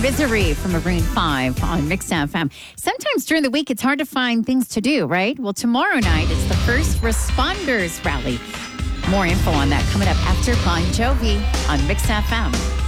Misery from Maroon 5 on Mix FM. Sometimes during the week, it's hard to find things to do, right? Well, tomorrow night, it's the First Responders Rally. More info on that coming up after Bon Jovi on Mix FM.